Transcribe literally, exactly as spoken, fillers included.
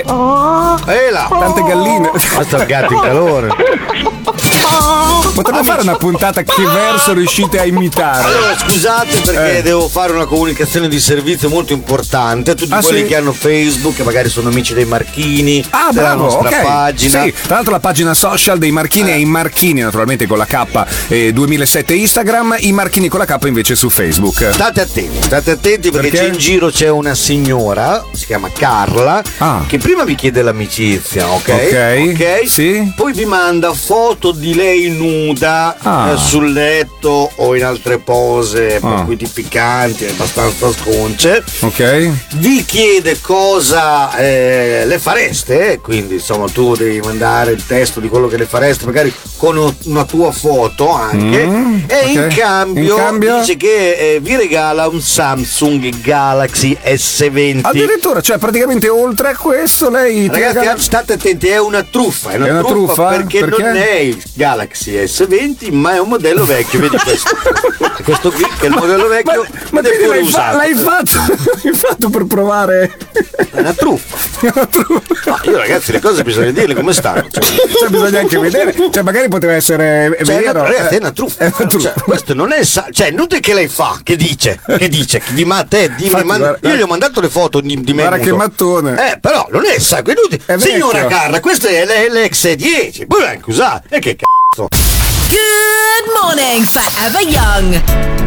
E là. Tante galline. Basta il gatto in calore. Potremmo fare una puntata che verso riuscite a imitare. Allora scusate perché Eh. devo fare una comunicazione di servizio molto importante a tutti Ah, quelli sì? che hanno Facebook, che magari sono amici dei Marchini, Ah, della bravo, nostra ok. pagina. Sì, tra l'altro la pagina social dei Marchini è i Marchini, naturalmente con la K eh, duemilasette Instagram, i Marchini con la K invece su Facebook. State attenti, state attenti perché, Perché? c'è in giro c'è una signora, si chiama Carla, Ah. che prima vi chiede l'amicizia, ok? Ok, Ok? sì. Poi vi manda foto di lei nuda Ah. eh, sul letto o in altre pose Ah. per cui piccanti, abbastanza sconce. Ok? Vi chiede cosa eh, le fareste, quindi insomma tu devi mandare il testo di quello che le fareste, magari con una tua foto anche, Mm, e ok. in, cambio In cambio? dice che eh, vi regala un Samsung Galaxy S venti. Addirittura, cioè praticamente oltre a questo lei ti Ragazzi, regala- state attenti, è una truffa, è una, È una truffa, truffa? perché, Perché? non è il Galaxy S venti, ma è un modello vecchio, vedi questo. Questo qui che è il modello vecchio, Ma ed è quindi pure l'hai, fa- usato. l'hai fatto l'hai fatto per provare. È una truffa. È una truffa. Ma io ragazzi le cose bisogna dirle come stanno. Cioè, Cioè, bisogna anche vedere, cioè magari poteva essere Cioè, è vero. una, ragazzi, eh. è una truffa. È una truffa. Cioè, questo non è sa- cioè, non è che lei fa, che dice, che dice, che di ma te, di, Infatti, manda- guarda- io gli ho mandato le foto di, di me. Guarda che nudo. mattone. Eh, però non è sa- è inutile. È Signora vecchio. Carla, questa è l- l'X dieci, poi anche usare. E che cazzo? Good morning, Forever Young.